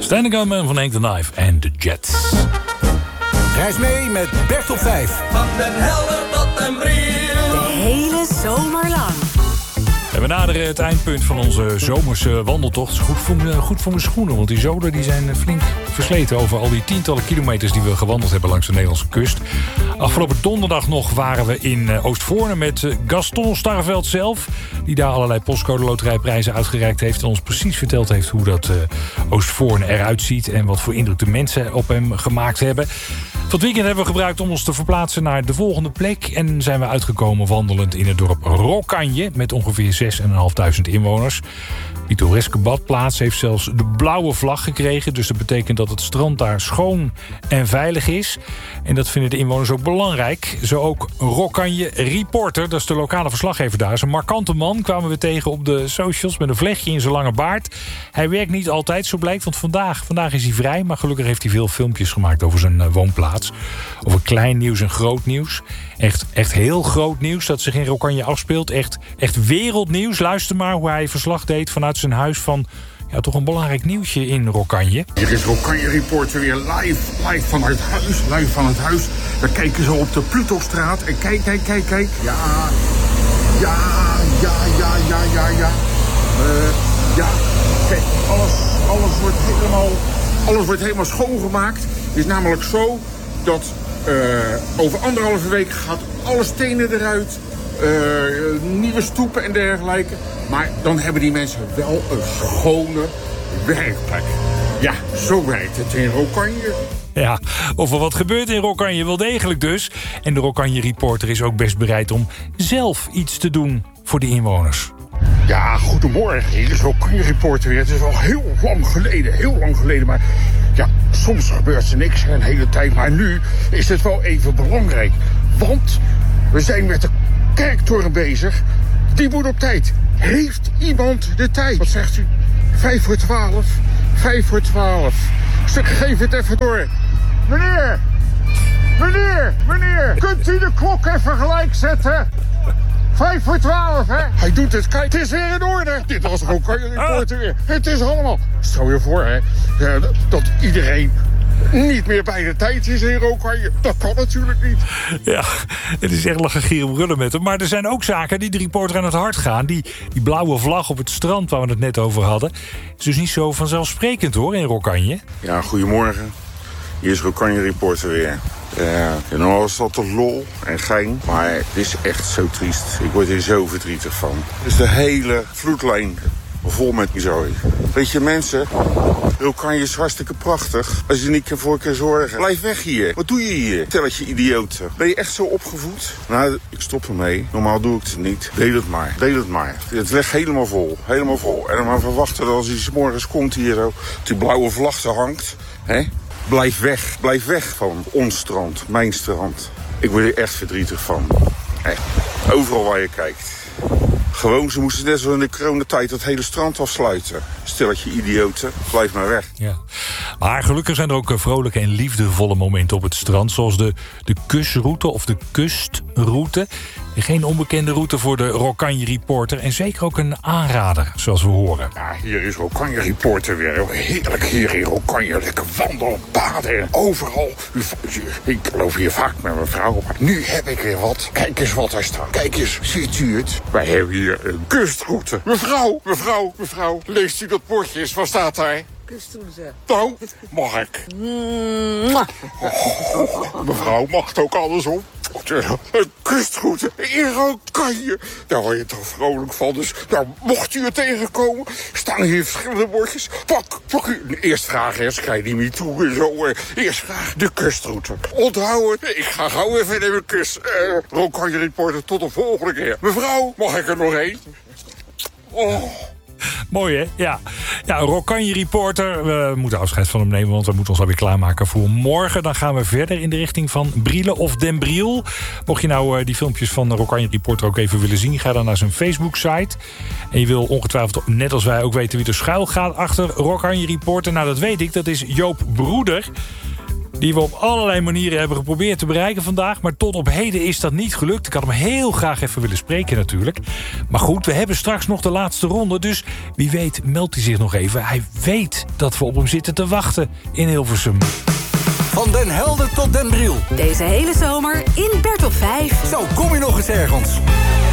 Standing Gunman van Hank the Knife en The Jets. Reis mee met Bert op 5. Van Den Helder tot Den Briel. De hele zomer lang. En we naderen het eindpunt van onze zomerse wandeltocht. Het is goed voor mijn schoenen, want die zolen die zijn flink versleten over al die tientallen kilometers die we gewandeld hebben langs de Nederlandse kust. Afgelopen donderdag nog waren we in Oostvoorne met Gaston Starreveld zelf, die daar allerlei postcode loterijprijzen uitgereikt heeft en ons precies verteld heeft hoe dat Oostvoorne eruit ziet en wat voor indruk de mensen op hem gemaakt hebben. Van het weekend hebben we gebruikt om ons te verplaatsen naar de volgende plek en zijn we uitgekomen wandelend in het dorp Rokkanje met ongeveer 6.500 inwoners. Die pittoreske badplaats heeft zelfs de blauwe vlag gekregen, dus dat betekent dat het strand daar schoon en veilig is. En dat vinden de inwoners ook belangrijk. Zo ook Rokkanje Reporter, dat is de lokale verslaggever daar. Is een markante man, kwamen we tegen op de socials met een vlechtje in zijn lange baard. Hij werkt niet altijd, zo blijkt, want vandaag is hij vrij, maar gelukkig heeft hij veel filmpjes gemaakt over zijn woonplaats. Over klein nieuws en groot nieuws. Echt heel groot nieuws dat zich in Rokkanje afspeelt. Echt wereldnieuws. Luister maar hoe hij verslag deed vanuit zijn huis van toch een belangrijk nieuwtje in Rokkanje. Hier is Rokkanje Reporter weer live van het huis. We kijken zo op de Plutostraat en kijk. Ja. Kijk, alles wordt helemaal schoongemaakt. Het is namelijk zo dat over 1,5 week gaat alle stenen eruit. Nieuwe stoepen en dergelijke. Maar dan hebben die mensen wel een schone werkplek. Ja, zo werkt het in Rokkanje. Ja, of er wat gebeurt in Rokkanje, wel degelijk dus. En de Rokkanje Reporter is ook best bereid om zelf iets te doen voor de inwoners. Ja, goedemorgen. Hier is Rokkanje Reporter weer. Het is al heel lang geleden. Maar ja, soms gebeurt er niks een hele tijd. Maar nu is het wel even belangrijk. Want we zijn met de kerktoren bezig. Die moet op tijd. Heeft iemand de tijd? Wat zegt u? 11:55. 11:55. Geef het even door. Meneer. Kunt u de klok even gelijk zetten? 11:55, hè? Hij doet het. Kijk, het is weer in orde. Dit was Rokkanje Reporter weer. Het is allemaal. Stel je voor, hè, dat iedereen niet meer bij de tijd is in Rokkanje. Dat kan natuurlijk niet. Ja, het is echt lachen, gieren, brullen met hem. Maar er zijn ook zaken die de reporter aan het hart gaan. Die blauwe vlag op het strand waar we het net over hadden. Is dus niet zo vanzelfsprekend, hoor, in Rokkanje. Ja, goedemorgen. Hier is Rokkanje Reporter weer. Nou was dat toch lol en gein, maar het is echt zo triest. Ik word hier zo verdrietig van. Het is de hele vloedlijn vol met zooi. Weet je, mensen, Rokkanje is hartstikke prachtig. Als je niet voor kan zorgen, blijf weg hier. Wat doe je hier? Stelletje idioten. Ben je echt zo opgevoed? Nou, ik stop ermee. Normaal doe ik het niet. Deel het maar. Het ligt helemaal vol. En dan maar verwachten dat als hij 's morgens komt hier zo, die blauwe vlag er hangt. Hè? Blijf weg van ons strand, mijn strand. Ik word er echt verdrietig van. Echt. Overal waar je kijkt. Gewoon, ze moesten net zo in de coronatijd het hele strand afsluiten. Stelletje idioten, blijf maar weg. Ja. Maar gelukkig zijn er ook vrolijke en liefdevolle momenten op het strand. Zoals de kusroute of de kustroute. Geen onbekende route voor de Rokkanje Reporter. En zeker ook een aanrader, zoals we horen. Ja, hier is Rokkanje Reporter weer. Heerlijk hier in Rokkanje. Lekker wandelen, baden. Overal. Ik loop hier vaak met mijn vrouw. Maar nu heb ik weer wat. Kijk eens wat er staat. Kijk eens, ziet u het? Wij hebben hier een kustroute. Mevrouw. Leest u dat bordje eens? Wat staat daar? Kustroute. Nou, mag ik? Mevrouw, mag het ook andersom? Een kustroute in Rokkanje. Daar word je toch vrolijk van. Dus nou, mocht u er tegenkomen, staan hier verschillende bordjes. Pak u. Eerst vragen, schrijf die niet toe en zo. Eerst vragen de kustroute. Onthouden, ik ga gauw even in mijn kus. Rokkanje Reporter, tot de volgende keer. Mevrouw, mag ik er nog één? Oh. Mooi, hè? Ja, Rokkanje Reporter. We moeten afscheid van hem nemen, want we moeten ons alweer klaarmaken voor morgen. Dan gaan we verder in de richting van Brielen of Den Briel. Mocht je nou die filmpjes van Rokkanje Reporter ook even willen zien, ga dan naar zijn Facebook-site. En je wil ongetwijfeld, net als wij, ook weten wie er schuil gaat achter Rokkanje Reporter. Nou, dat weet ik. Dat is Joop Broeder. Die we op allerlei manieren hebben geprobeerd te bereiken vandaag. Maar tot op heden is dat niet gelukt. Ik had hem heel graag even willen spreken natuurlijk. Maar goed, we hebben straks nog de laatste ronde. Dus wie weet meldt hij zich nog even. Hij weet dat we op hem zitten te wachten in Hilversum. Van Den Helder tot Den Briel. Deze hele zomer in Bert op 5. Zo kom je nog eens ergens.